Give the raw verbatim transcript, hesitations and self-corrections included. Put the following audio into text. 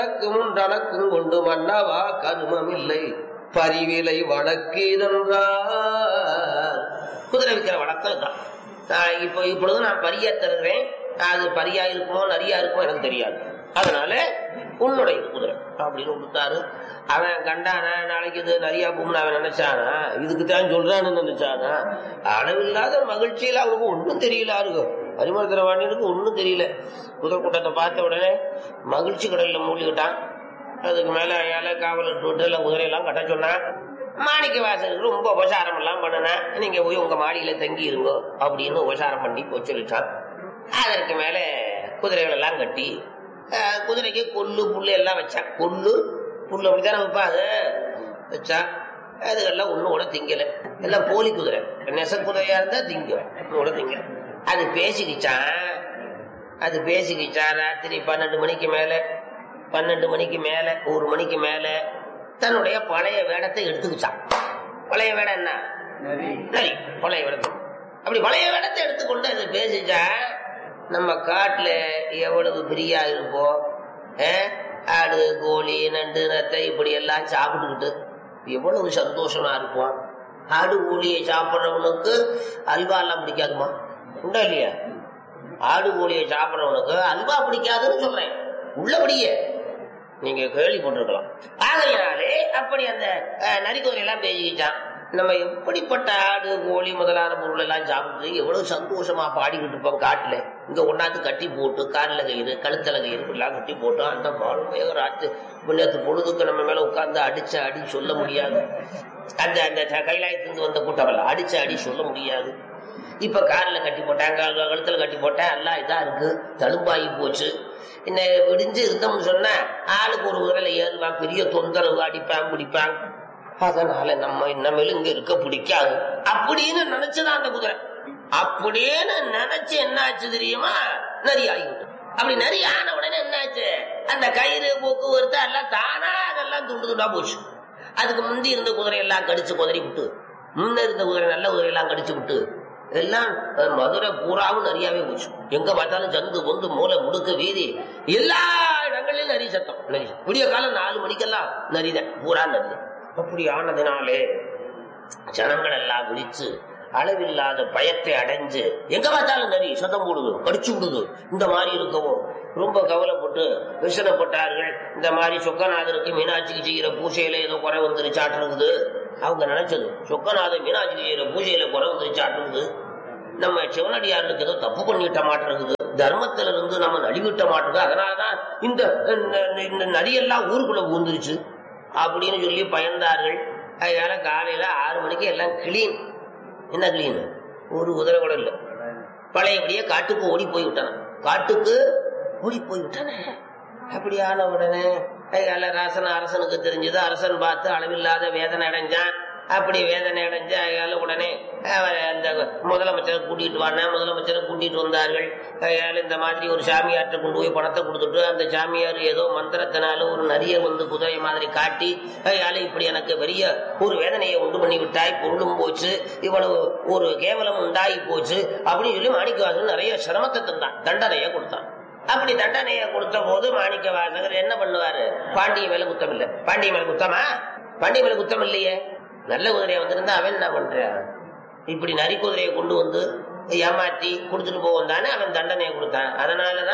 தனக்கும் கொண்டு மன்னவா கருமம் இல்லை பரிவிலை வழக்கீதென்றார். குதிரை விற்கிற வழக்கம் தான். இப்போ இப்பொழுது நான் பரியா தருகிறேன். அது பரியா இருக்குமோ நரியா இருக்குமோ எனக்கு தெரியாது. அதனால உன்னுடைய குதிரை அப்படின்னு கொடுத்தாரு. அவன் கண்டானா நாளைக்கு இது நிறையா பூம்னு அவன் நினைச்சானா, இதுக்கு தான் சொல்றான்னு நினைச்சானா, அளவில்லாத மகிழ்ச்சியில அவனுக்கு ஒன்னும் தெரியல. இருக்கும் அறிமுகத்திர வாணியனுக்கு ஒன்னும் தெரியல. குதிரை கூட்டத்தை பார்த்த உடனே மகிழ்ச்சி கடல்ல மூழ்கிட்டான். அதுக்கு மேல ஏழை காவலர் விட்டு எல்லாம் குதிரையெல்லாம் கட்ட சொன்னான். மாணிக்க வாசகருக்கு ரொம்ப உபசாரம் எல்லாம் பண்ணினேன். நீங்க போய் உங்க மாடியில தங்கி இருங்கோ அப்படின்னு உபசாரம் பண்ணி போய் சொல்லிட்டான். அதற்கு மேல குதிரைகள் எல்லாம் கட்டி குதிரைக்கு கொல்லு புல்லு எல்லாம் வச்சான். கொல்லு புல்லு அப்படித்தானே வைப்பா, அது வச்சா. அதுக்கெல்லாம் ஒண்ணு கூட திங்கல. எல்லாம் போலி குதிரை. நெச குதிரையா இருந்தா திங்குவேன், கூட திங்க. அது பேசிக்கிச்சான். அது பேசிக்கிச்சான். ராத்திரி பன்னெண்டு மணிக்கு மேல பன்னெண்டு மணிக்கு மேல ஒரு மணிக்கு மேல தன்னுடைய பழைய வேடத்தை எடுத்துக்கிச்சான். பழைய வேடம் என்ன? நரி. பழைய வேடத்தை அப்படி பழைய வேடத்தை எடுத்துக்கொண்டு அது பேசிச்சா, நம்ம காட்டுல எவ்வளவு பிரியா இருப்போம், ஆடு கோழி நண்டு நத்தை இப்படி எல்லாம் சாப்பிட்டுக்கிட்டு எவ்வளவு சந்தோஷமா இருப்போம். ஆடு கோழியை சாப்பிட்றவனுக்கு அல்வா எல்லாம் பிடிக்காதுமா? உண்டா இல்லையா? ஆடு கோழியை சாப்பிட்றவனுக்கு அல்வா பிடிக்காதுன்னு சொல்றேன். உள்ளபடியே நீங்க கேள்விப்பட்டிருக்கலாம். ஆகையினாலே அப்படி அந்த நரிக்குதிரை எல்லாம் பேசிக்கிச்சான். நம்ம எப்படிப்பட்ட ஆடு கோழி முதலான பொருள் எல்லாம் சாப்பிட்டு எவ்வளவு சந்தோஷமா பாடிக்கிட்டு இருப்போம் காட்டுல. இங்க ஒன்னாந்து கட்டி போட்டு காலில் கயிறு கழுத்தல கயிறு எல்லாம் கட்டி போட்டோம். அந்த பாலும் ராத்து நேற்று பொழுதுக்கு நம்ம மேல உட்கார்ந்து அடிச்ச அடி சொல்ல முடியாது. அந்த அந்த கைலாயத்திலிருந்து வந்த கூட்டம் அடிச்ச அடி சொல்ல முடியாது. இப்ப காலில் கட்டி போட்டேன், கழுத்துல கட்டி போட்டேன், எல்லாம் இதா இருக்கு, தழும்பாகி போச்சு. என்ன விடிஞ்சு இருந்தோம்னு சொன்னா ஆளுக்கு ஒரு உரல ஏறுவான், பெரிய தொந்தரவு, அடிப்பான் பிடிப்பான். அதனால நம்ம இன்னமேலும் இங்க இருக்க பிடிக்காது அப்படின்னு நினைச்சுதான் அந்த குதிரை. அப்படின்னு நினைச்சு என்ன ஆச்சு தெரியுமா? நரி ஆகிவிட்டு. அப்படி நரி ஆன உடனே என்னாச்சு, அந்த கயிறு போக்குவரத்து எல்லாம் தானா அதெல்லாம் துண்டு துண்டா போச்சு. அதுக்கு முந்தி இருந்த குதிரை எல்லாம் கடிச்சு குதிரை விட்டு, முன்ன இருந்த குதிரை நல்ல குதிரை எல்லாம் கடிச்சு விட்டு எல்லாம் மதுரை பூராவும் நரியாவே போச்சு. எங்க பார்த்தாலும் ஜந்து பொந்து மூளை முடுக்க வீதி எல்லா இடங்களிலும் நரி சத்தம். நரி விடிய காலம் நாலு மணிக்கெல்லாம் நரிதான், பூரா நரிதான். அப்படி ஆனதுனாலே ஜனங்கள் எல்லாம் விழிச்சு அளவில்லாத பயத்தை அடைஞ்சு எங்க பார்த்தாலும் நரி சத்தம் போடுது, கடிச்சு விடுது. இந்த மாதிரி இருக்கவும் ரொம்ப கவலைப்பட்டு விசனப்பட்டார்கள். இந்த மாதிரி சொக்கநாதருக்கு மீனாட்சிக்கு செய்யற பூஜையில ஏதோ குறை வந்துருச்சாட்டுருக்குது. அவங்க நினைச்சது சொக்கநாதர் மீனாட்சிக்கு செய்யற பூஜையில குறை வந்துருச்சாட்டுருக்குது. நம்ம சிவனடியாருக்கு ஏதோ தப்பு பண்ணிட்ட மாட்டிருக்குது, தர்மத்தில இருந்து நம்ம நலிவிட்ட மாட்டிருக்கு. அதனாலதான் இந்த நரியெல்லாம் ஊருக்குள்ள பூந்துருச்சு அப்படின்னு சொல்லி பயந்தார்கள். அதனால காலையில ஆறு மணிக்கு எல்லாம் கிளீன். என்ன கிளீன்? ஒரு குதிரை கூட இல்லை. பழையபடியே காட்டுக்கு ஓடி போய் விட்டான. காட்டுக்கு ஓடி போய் விட்டான. அப்படியான உடனே அதனால ராசன் அரசனுக்கு தெரிஞ்சது. அரசன் பார்த்து அளவில்லாத வேதனை அடைஞ்சான். அப்படி வேதனை அடைஞ்ச அதனால உடனே அந்த முதலமைச்சரை கூட்டிட்டு வாங்க. முதலமைச்சரை கூட்டிட்டு வந்தார்கள். அதனால இந்த மாதிரி ஒரு சாமியார்ட்ட கொண்டு போய் பணத்தை கொடுத்துட்டு அந்த சாமியார் ஏதோ மந்திரத்தினால ஒரு நரிய வந்து குதிரை மாதிரி காட்டி, அதனால இப்படி எனக்கு பெரிய ஒரு வேதனையை உண்டு பண்ணி விட்டாய், பொருளும் போச்சு, இவ்வளவு ஒரு கேவலம் உண்டாகி போச்சு அப்படின்னு சொல்லி மாணிக்கவாசகர் நிறைய சிரமத்தை தந்தான், தண்டனையை கொடுத்தான். அப்படி தண்டனையை கொடுத்த போது மாணிக்க வாசகர் என்ன பண்ணுவாரு? பாண்டிய மேல குத்தம் இல்லை. பாண்டிய மேல குத்தமா? பாண்டிய மேல குத்தம் இல்லையே. நல்ல குதிரையை வந்திருந்தா அவன் என்ன பண்றான்? இப்படி நரி குதிரையை கொண்டு வந்து ஏமாற்றி கொடுத்துட்டு போவோம் தானே அவன் தண்டனையை கொடுத்தான். அதனாலதான்